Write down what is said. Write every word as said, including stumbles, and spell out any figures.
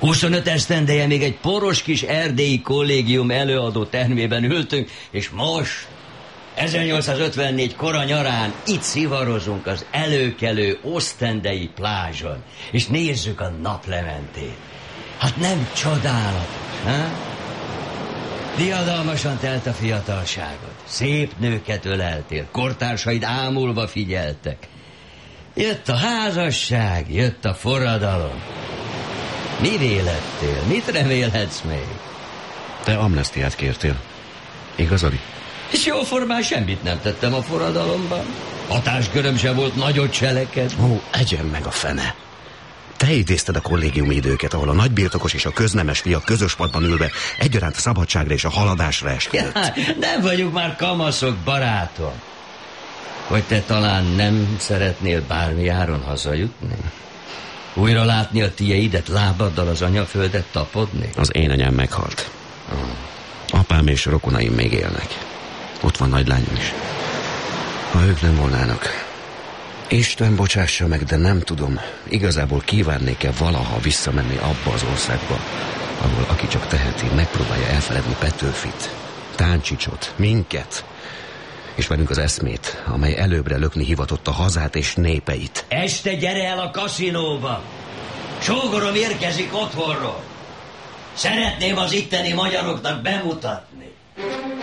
huszonöt esztendeje még egy poros kis erdélyi kollégium előadó termében ültünk, és most, ezernyolcszázötvennégy kora nyarán itt szivarozunk az előkelő osztendei plázson, és nézzük a naplementét. Hát nem csodálatos, ha? Diadalmasan telt a fiatalságod. Szép nőket öleltél, kortársaid ámulva figyeltek. Jött a házasság, jött a forradalom. Mi vélettél? Mit remélhetsz még? Te amnesztiát kértél. Igazad? És jóformán semmit nem tettem a forradalomban. Hatásköröm se volt nagyot cseleked. Ó, egyen meg a fene. Te idézted a kollégiumi időket, ahol a nagybirtokos és a köznemes fiak közös padban ülve egyaránt a szabadságra és a haladásra esküdött. Ja, nem vagyunk már kamaszok, barátom. Hogy te talán nem szeretnél bármi áron hazajutni? Újra látni a tieidet, lábaddal az anyaföldet tapodni? Az én anyám meghalt. Hmm. Apám és rokonaim még élnek. Ott van nagylányom is. Ha ők nem volnának... Isten bocsássa meg, de nem tudom, igazából kívánnék-e valaha visszamenni abba az országba, ahol aki csak teheti, megpróbálja elfeledni Petőfit, Táncsicsot, minket, és velünk az eszmét, amely előbbre lökni hivatott a hazát és népeit. Este gyere el a kaszinóba! Sógorom érkezik otthonról! Szeretném az itteni magyaroknak bemutatni.